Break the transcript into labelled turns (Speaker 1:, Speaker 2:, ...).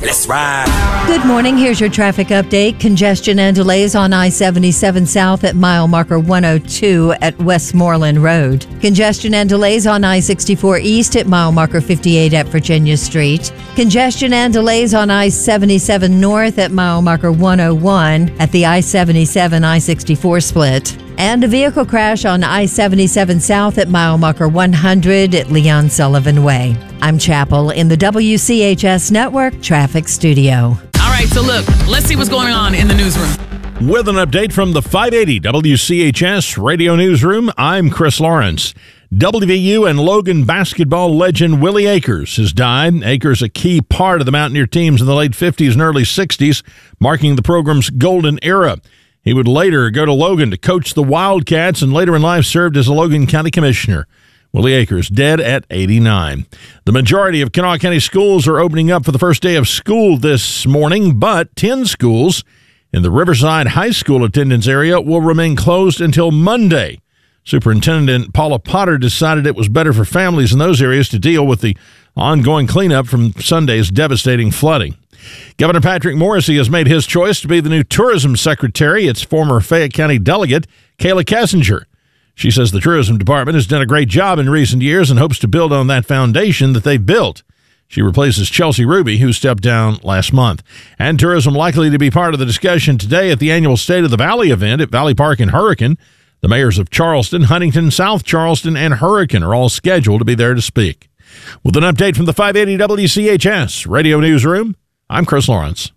Speaker 1: Let's ride.
Speaker 2: Good morning. Here's your traffic update. Congestion and delays on I-77 South at mile marker 102 at Westmoreland Road. Congestion and delays on I-64 East at mile marker 58 at Virginia Street. Congestion and delays on I-77 North at mile marker 101 at the I-77 I-64 split. And a vehicle crash on I-77 South at mile marker 100 at Leon Sullivan Way. I'm Chapel in the WCHS Network Traffic Studio.
Speaker 3: All right, so look, let's see what's going on in the newsroom.
Speaker 4: With an update from the 580 WCHS Radio Newsroom, I'm Chris Lawrence. WVU and Logan basketball legend Willie Akers has died. Akers, a key part of the Mountaineer teams in the late 50s and early 60s, marking the program's golden era. He would later go to Logan to coach the Wildcats and later in life served as a Logan County Commissioner. Willie Akers, dead at 89. The majority of Kanawha County schools are opening up for the first day of school this morning, but 10 schools in the Riverside High School attendance area will remain closed until Monday. Superintendent Paula Potter decided it was better for families in those areas to deal with the ongoing cleanup from Sunday's devastating flooding. Governor Patrick Morrisey has made his choice to be the new tourism secretary. It's former Fayette County delegate Kayla Kessinger. She says the tourism department has done a great job in recent years and hopes to build on that foundation that they've built. She replaces Chelsea Ruby, who stepped down last month. And tourism likely to be part of the discussion today at the annual State of the Valley event at Valley Park in Hurricane. The mayors of Charleston, Huntington, South Charleston, and Hurricane are all scheduled to be there to speak. With an update from the 580 WCHS Radio Newsroom, I'm Chris Lawrence.